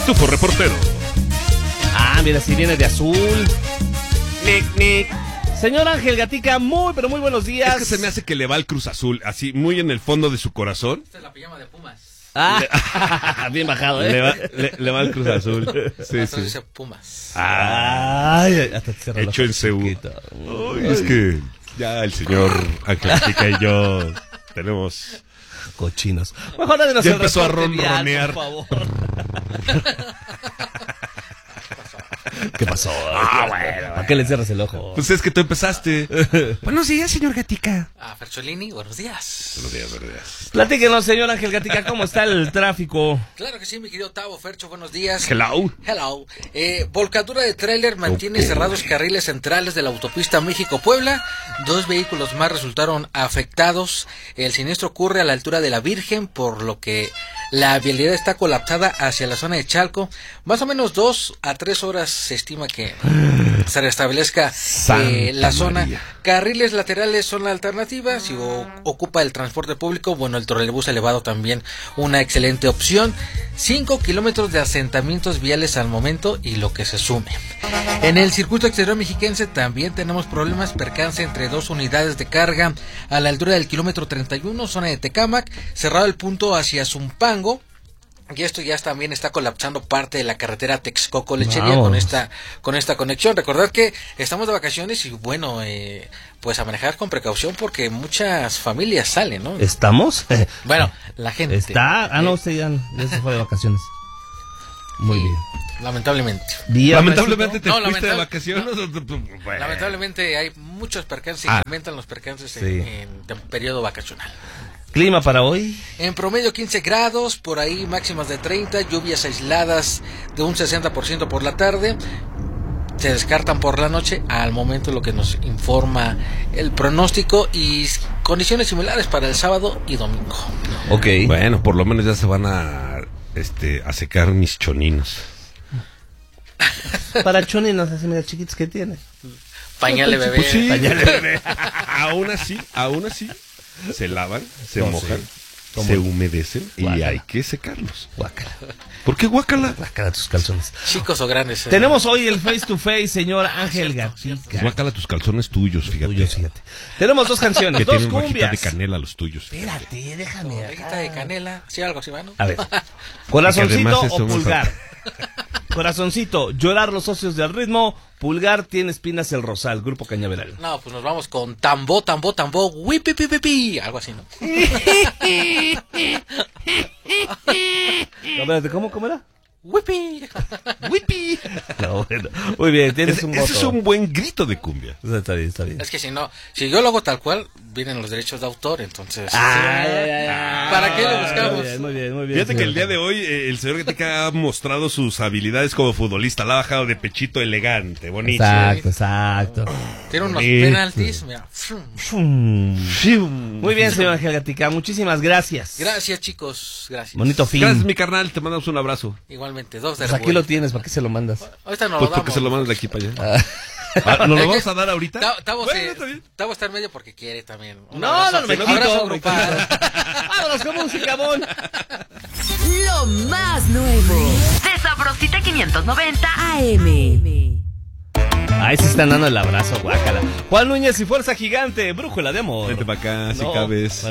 Pitufo reportero. Ah, mira, si viene de azul. Nick. Señor Ángel Gatica, muy, pero muy buenos días. Es que se me hace que le va al Cruz Azul, así, muy en el fondo de su corazón. Esta es la pijama de Pumas. Ah, bien bajado, ¿eh? Le va al Cruz Azul. Sí, Atrás sí. dice Pumas. Ay, hasta te cerró Hecho en los Seúl. ojitos. Ay, es que ya el señor Ángel Gatica y yo tenemos... Cochinos. Mejor nadie nos Ya empezó a ronronear. Por favor. ¿Qué pasó? Bueno. ¿Para qué le cierras el ojo? Pues es que tú empezaste. Buenos días, señor Gatica. Fercholini, buenos días. Buenos días. Platíquenos, señor Ángel Gatica, ¿cómo está el tráfico? Claro que sí, mi querido Tavo, Fercho, buenos días. Hello. Volcadura de tráiler mantiene cerrados carriles centrales de la autopista México-Puebla. 2 vehículos más resultaron afectados. El siniestro ocurre a la altura de la Virgen, por lo que la vialidad está colapsada hacia la zona de Chalco. Más o menos 2 a 3 horas se estima que se restablezca la zona. María. Carriles laterales son la alternativa. Si ocupa el transporte público, bueno, el trolebús elevado también una excelente opción. 5 kilómetros de asentamientos viales al momento y lo que se sume. En el circuito exterior mexiquense también tenemos problemas. Percance entre 2 unidades de carga a la altura del kilómetro 31, zona de Tecámac, cerrado el punto hacia Zumpango. Y esto ya también está colapsando parte de la carretera Texcoco-Lechería con esta conexión. Recordad que estamos de vacaciones y bueno, pues a manejar con precaución porque muchas familias salen, ¿no? ¿Estamos? Bueno, la gente. ¿Está? No, usted ya se fue de vacaciones. Muy bien. Lamentablemente. Lamentablemente te No, fuiste de vacaciones. Bueno. Lamentablemente hay muchos percances, incrementan los percances en periodo vacacional. ¿Clima para hoy? En promedio 15 grados, por ahí máximas de 30, lluvias aisladas de un 60% por la tarde. Se descartan por la noche, al momento lo que nos informa el pronóstico, y condiciones similares para el sábado y domingo. Ok. Bueno, por lo menos ya se van a secar mis choninos. Para choninos así medio chiquitos que tiene. Pañale bebé. Pues sí. Pañales bebé. Aún así, se lavan, se mojan, ¿Cómo? se humedecen y Guácala. hay que secarlos. Guácala. ¿Por qué guácala? Guácala tus calzones. Chicos o grandes. Tenemos hoy el face to face, señor Ángel Pues Gatica. guácala tus calzones tuyos, fíjate. Tuyos, fíjate. Tenemos 2 canciones, Que 2 tienen hojita cumbias. de canela los tuyos. Espérate, déjame Rejita acá. de canela, ¿sí algo así, mano? A ver, corazoncito además o somos- pulgar. Corazoncito, llorar los socios del ritmo. Pulgar, tiene espinas el rosal, Grupo Cañaveral. No, pues nos vamos con tambo, wipipipipi, algo así, ¿no? No, espérate, ¿cómo era? Wipi. ¡Wipi! No, bueno. Muy bien, tienes un voto. Ese es un buen grito de cumbia. Está bien, está bien. Es que si no, si yo lo hago tal cual, vienen los derechos de autor, entonces. ¿Para qué lo buscamos? Muy bien, muy bien. Fíjate que el día de hoy el señor Gatica ha mostrado sus habilidades como futbolista. La ha bajado de pechito elegante, bonito. Exacto. Tiene unos Bonito. penaltis, mira. Muy bien, señor Ángel Gatica, muchísimas gracias. Gracias, chicos, gracias. Bonito fin. Gracias, mi carnal. Te mandamos un abrazo. Igualmente, 2 de Pues aquí lo tienes, ¿para qué se lo mandas? Ahorita no Pues lo porque damos. se lo mandas de aquí para allá. ¿Nos lo vamos a dar ahorita? Tavo Bueno, está bien. está en medio porque quiere también. Un No, abrazo, me un quito, abrazo me grupal. Vámonos con música, Bon. Lo más nuevo de Sabrosita 590 AM. Ahí se están dando el abrazo, guácala. Juan Núñez y Fuerza Gigante, Brújula de Amor. Vente para acá, si No. cabes.